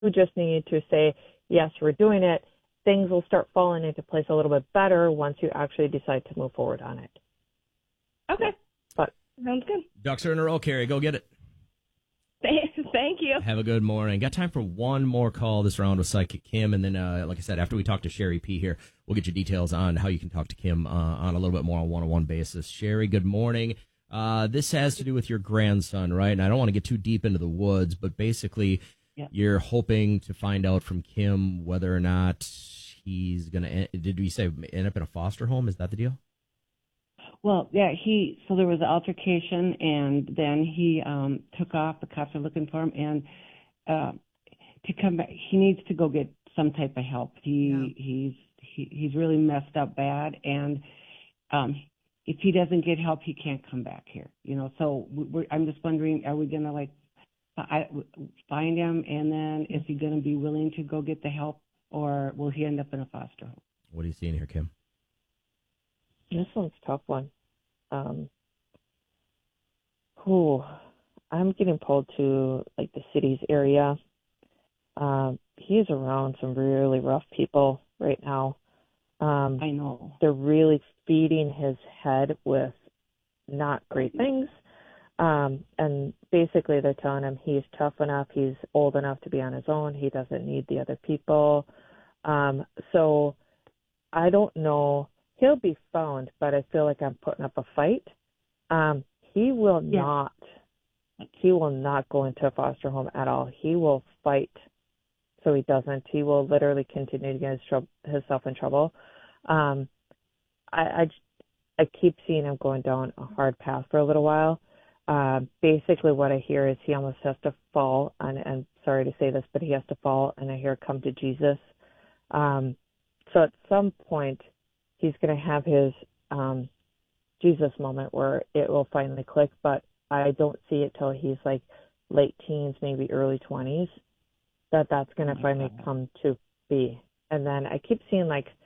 just need to say, yes, we're doing it. Things will start falling into place a little bit better once you actually decide to move forward on it. Okay. But sounds good. Ducks are in a row, Carrie. Go get it. Thank you. Have a good morning. Got time for one more call this round with Psychic Kim, and then, like I said, after we talk to Sherry P here, we'll get you details on how you can talk to Kim on a little bit more on a one-on-one basis. Sherry, good morning. This has to do with your grandson, right? And I don't want to get too deep into the woods, but basically you're hoping to find out from Kim whether or not he's going to, did we say end up in a foster home? Is that the deal? Well, yeah, so there was an altercation, and then he took off. The cops are looking for him, and to come back, he needs to go get some type of help. He's really messed up bad, and if he doesn't get help, he can't come back here. So I'm just wondering, are we gonna find him, and then is he gonna be willing to go get the help, or will he end up in a foster home? What are you seeing here, Kim? This one's a tough one. I'm getting pulled to the cities area. He's around some really rough people right now. I know. They're really feeding his head with not great things. And basically they're telling him he's tough enough, he's old enough to be on his own, he doesn't need the other people. So I don't know. He'll be found, but I feel like I'm putting up a fight. He will not go into a foster home at all. He will fight so he doesn't. He will literally continue to get himself in trouble. I keep seeing him going down a hard path for a little while. Basically what I hear is he almost has to fall, and I'm sorry to say this, but he has to fall, and I hear come to Jesus. So at some point, he's going to have his Jesus moment where it will finally click, but I don't see it till he's late teens, maybe early 20s, that's going to finally come to be. And then I keep seeing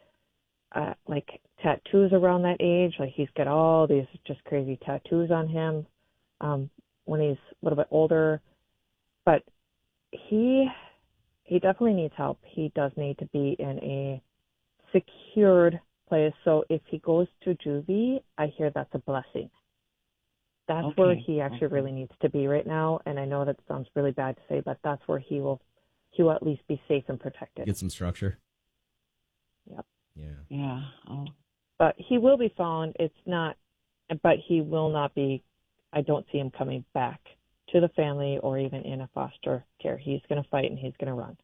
tattoos around that age. He's got all these just crazy tattoos on him when he's a little bit older. But he definitely needs help. He does need to be in a secured place. So if he goes to juvie, I hear that's a blessing. That's where he actually really needs to be right now. And I know that sounds really bad to say, but that's where he will at least be safe and protected. Get some structure. Yep. Yeah. Oh. But he will be found. But he will not be, I don't see him coming back to the family or even in a foster care. He's going to fight and he's going to run.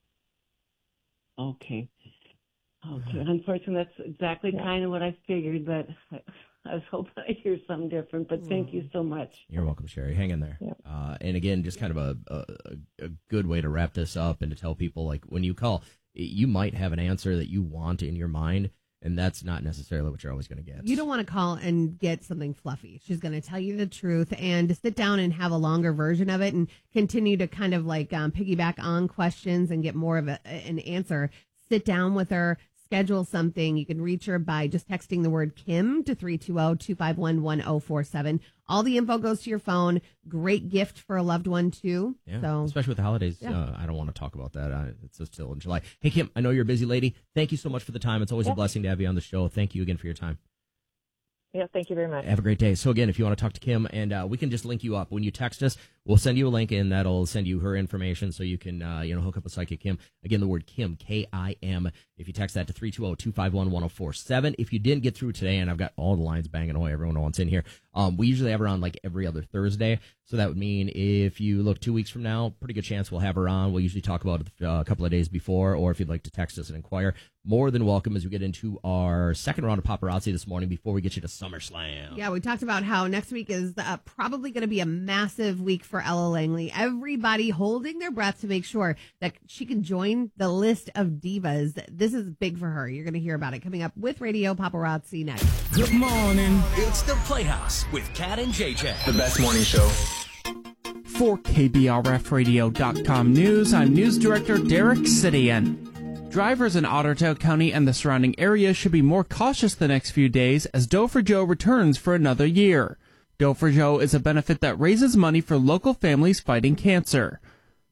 Okay. Unfortunately, that's exactly kind of what I figured, but I was hoping I'd hear something different. But thank you so much. You're welcome, Sherry. Hang in there. Yep. And again, just kind of a good way to wrap this up and to tell people, when you call, you might have an answer that you want in your mind, and that's not necessarily what you're always going to get. You don't want to call and get something fluffy. She's going to tell you the truth, and to sit down and have a longer version of it and continue to kind of piggyback on questions and get more of an answer. Sit down with her. Schedule something. You can reach her by just texting the word Kim to 320-251-1047. All the info goes to your phone. Great gift for a loved one, too. Yeah, so, especially with the holidays. Yeah. I don't want to talk about that. It's still in July. Hey, Kim, I know you're a busy lady. Thank you so much for the time. It's always a blessing to have you on the show. Thank you again for your time. Yeah, thank you very much. Have a great day. So again, if you want to talk to Kim, and we can just link you up. When you text us, we'll send you a link, and that'll send you her information so you can hook up with Psychic Kim. Again, the word Kim, K-I-M. If you text that to 320-251-1047. If you didn't get through today, and I've got all the lines banging away, everyone wants in here, we usually have her on every other Thursday. So that would mean if you look 2 weeks from now, pretty good chance we'll have her on. We'll usually talk about it a couple of days before, or if you'd like to text us and inquire, more than welcome as we get into our second round of paparazzi this morning before we get you to SummerSlam. Yeah, we talked about how next week is probably going to be a massive week for Ella Langley. Everybody holding their breath to make sure that she can join the list of divas. This is big for her. You're going to hear about it coming up with Radio Paparazzi next. Good morning. It's the Playhouse with Kat and JJ. The best morning show. For KBRFradio.com News, I'm News Director Derek Sidian. Drivers in Otter County and the surrounding area should be more cautious the next few days as Doe for Joe returns for another year. Doe for Joe is a benefit that raises money for local families fighting cancer.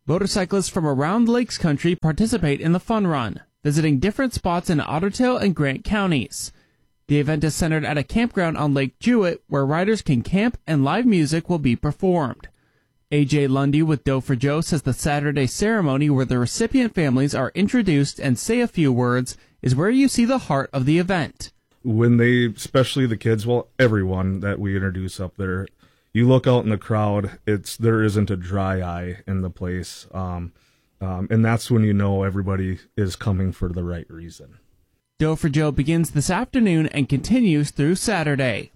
Motorcyclists from around Lakes Country participate in the fun run, visiting different spots in Otter Tail and Grant counties. The event is centered at a campground on Lake Jewett, where riders can camp and live music will be performed. AJ Lundy with Doe for Joe says the Saturday ceremony, where the recipient families are introduced and say a few words, is where you see the heart of the event. When they, especially the kids, well, everyone that we introduce up there, you look out in the crowd, there isn't a dry eye in the place, and that's when you know everybody is coming for the right reason. Doe for Joe begins this afternoon and continues through Saturday.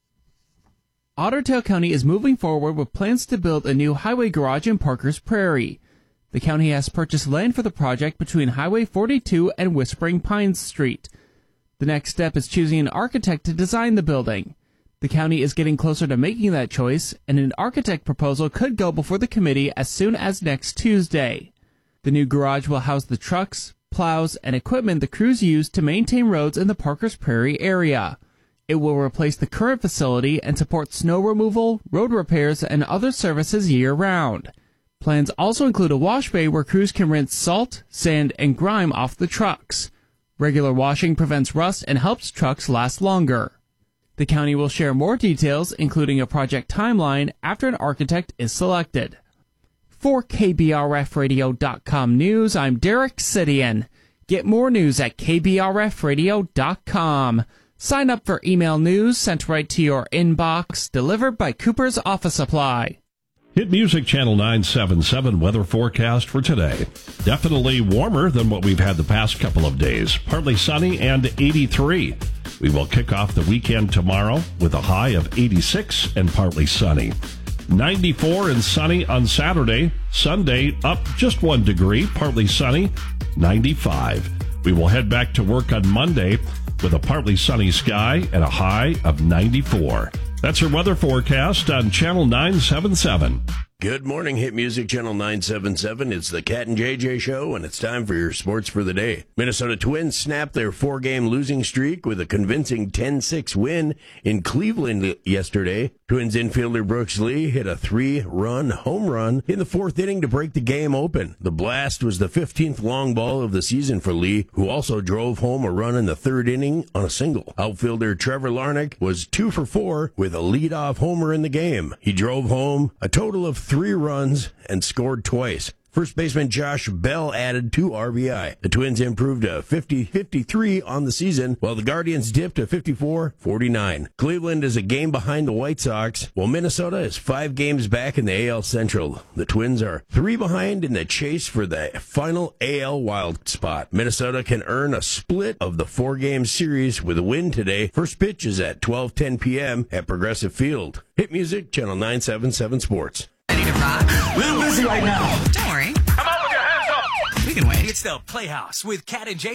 Otter Tail County is moving forward with plans to build a new highway garage in Parkers Prairie. The county has purchased land for the project between Highway 42 and Whispering Pines Street. The next step is choosing an architect to design the building. The county is getting closer to making that choice, and an architect proposal could go before the committee as soon as next Tuesday. The new garage will house the trucks, plows, and equipment the crews use to maintain roads in the Parkers Prairie area. It will replace the current facility and support snow removal, road repairs, and other services year-round. Plans also include a wash bay where crews can rinse salt, sand, and grime off the trucks. Regular washing prevents rust and helps trucks last longer. The county will share more details, including a project timeline, after an architect is selected. For KBRFradio.com News, I'm Derek Sidian. Get more news at KBRFradio.com. Sign up for email news sent right to your inbox, delivered by Cooper's Office Supply. Hit Music Channel 977 weather forecast for today. Definitely warmer than what we've had the past couple of days. Partly sunny and 83. We will kick off the weekend tomorrow with a high of 86 and partly sunny. 94 and sunny on Saturday. Sunday up just 1 degree, partly sunny, 95. We will head back to work on Monday with a partly sunny sky and a high of 94. That's your weather forecast on Channel 977. Good morning, Hit Music Channel 977. It's the Cat and JJ Show, and it's time for your sports for the day. Minnesota Twins snapped their 4-game losing streak with a convincing 10-6 win in Cleveland yesterday. Twins infielder Brooks Lee hit a 3-run home run in the 4th inning to break the game open. The blast was the 15th long ball of the season for Lee, who also drove home a run in the 3rd inning on a single. Outfielder Trevor Larnach was 2 for 4 with a leadoff homer in the game. He drove home a total of 3 runs and scored twice. First baseman Josh Bell added 2 RBI. The Twins improved to 50-53 on the season, while the Guardians dipped to 54-49. Cleveland is a game behind the White Sox, while Minnesota is 5 games back in the AL Central. The Twins are 3 behind in the chase for the final AL wild spot. Minnesota can earn a split of the 4-game series with a win today. First pitch is at 12:10 p.m. at Progressive Field. Hit Music, Channel 977 Sports. Ready to rock? A little busy right now. Don't worry. Come on with your hands up. We can wait. It's the Playhouse with Cat and J.